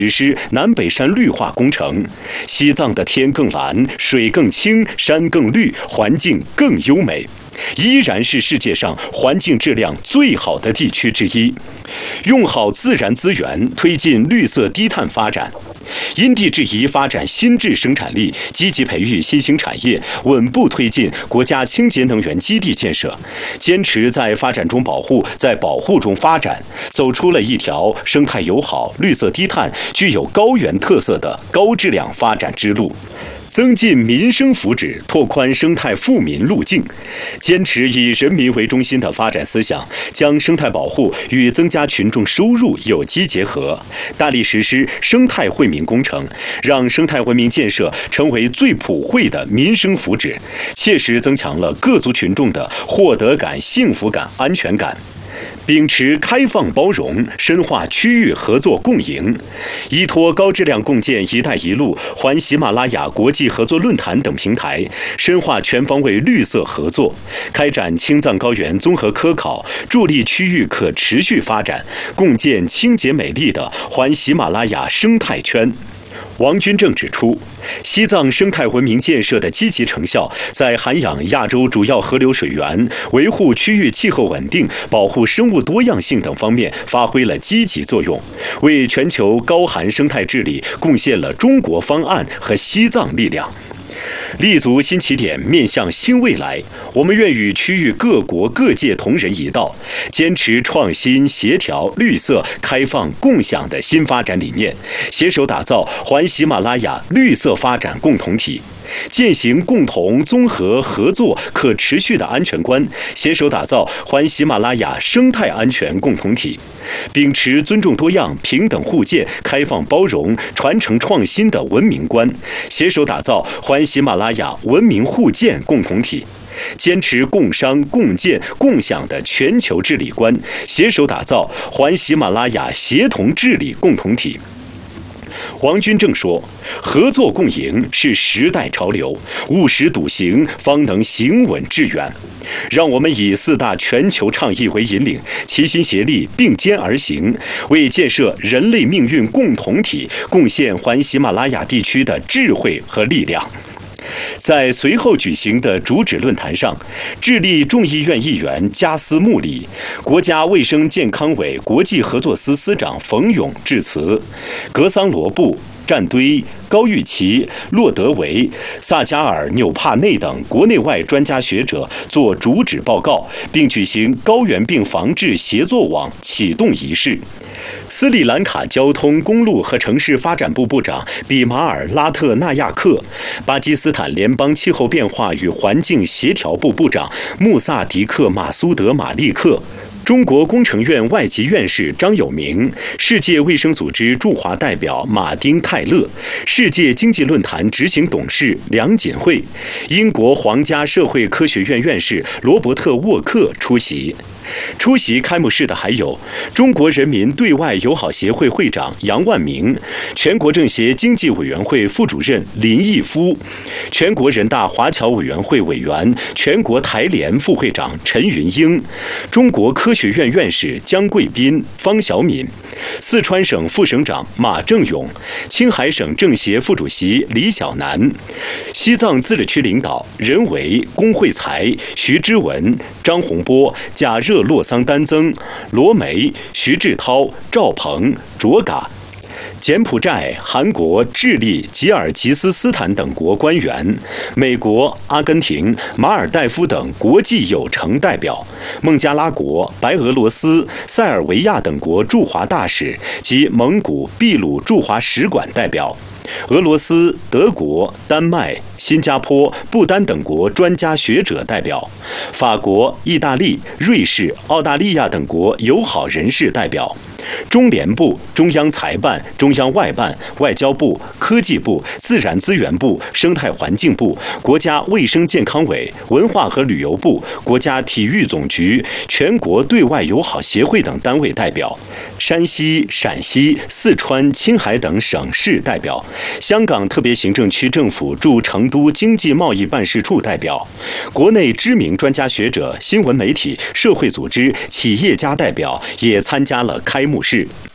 实施南北山绿化工程，西藏的天更蓝，水更清，山更绿，环境更优美，依然是世界上环境质量最好的地区之一。用好自然资源，推进绿色低碳发展，因地制宜发展新质生产力，积极培育新兴产业，稳步推进国家清洁能源基地建设，坚持在发展中保护，在保护中发展，走出了一条生态友好、绿色低碳、具有高原特色的高质量发展之路。增进民生福祉，拓宽生态富民路径，坚持以人民为中心的发展思想，将生态保护与增加群众收入有机结合，大力实施生态惠民工程，让生态文明建设成为最普惠的民生福祉，切实增强了各族群众的获得感、幸福感、安全感。秉持开放包容，深化区域合作共赢，依托高质量共建“一带一路”、环喜马拉雅国际合作论坛等平台，深化全方位绿色合作，开展青藏高原综合科考，助力区域可持续发展，共建清洁美丽的环喜马拉雅生态圈。王军正指出，西藏生态文明建设的积极成效，在涵养亚洲主要河流水源、维护区域气候稳定、保护生物多样性等方面发挥了积极作用，为全球高含生态治理贡献了中国方案和西藏力量。立足新起点，面向新未来，我们愿与区域各国各界同仁一道，坚持创新、协调、绿色、开放、共享的新发展理念，携手打造环喜马拉雅绿色发展共同体，践行共同、综合、合作、可持续的安全观，携手打造环喜马拉雅生态安全共同体，秉持尊重多样、平等互鉴、开放包容、传承创新的文明观，携手打造环喜马拉雅文明互鉴共同体，坚持共商、共建、共享的全球治理观，携手打造环喜马拉雅协同治理共同体。王军正说，合作共赢是时代潮流，务实笃行方能行稳致远。让我们以4大全球倡议为引领，齐心协力，并肩而行，为建设人类命运共同体贡献环喜马拉雅地区的智慧和力量。在随后举行的主旨论坛上，智利众议院议员加斯穆里、国家卫生健康委国际合作司司长冯勇致辞，格桑罗布、战堆、高玉琪、洛德维、萨加尔纽帕内等国内外专家学者作主旨报告，并举行高原病防治协作网启动仪式。斯里兰卡交通、公路和城市发展部部长比马尔·拉特纳亚克、巴基斯坦联邦气候变化与环境协调部部长穆萨迪克·马苏德·马利克、中国工程院外籍院士张有明、世界卫生组织驻华代表马丁·泰勒、世界经济论坛执行董事梁锦惠、英国皇家社会科学院院士罗伯特·沃克出席。出席开幕式的还有中国人民对外友好协会会长杨万明、全国政协经济委员会副主任林毅夫、全国人大华侨委员会委员、全国台联副会长陈云英、中国科学院院士姜贵斌、方晓敏、四川省副省长马正勇、青海省政协副主席李小南、西藏自治区领导任维、龚慧才、徐之文、张洪波、贾热洛桑丹增、罗梅、徐志涛、赵鹏、卓嘎、柬埔寨、韩国、智利、吉尔吉斯斯坦等国官员，美国、阿根廷、马尔代夫等国际友城代表，孟加拉国、白俄罗斯、塞尔维亚等国驻华大使及蒙古、秘鲁驻华使馆代表，俄罗斯、德国、丹麦、新加坡、不丹等国专家学者代表，法国、意大利、瑞士、澳大利亚等国友好人士代表，中联部、中央财办、中央外办、外交部、科技部、自然资源部、生态环境部、国家卫生健康委、文化和旅游部、国家体育总局、全国对外友好协会等单位代表，山西、陕西、四川、青海等省市代表，香港特别行政区政府驻成都经济贸易办事处代表，国内知名专家学者、新闻媒体、社会组织、企业家代表也参加了开幕式。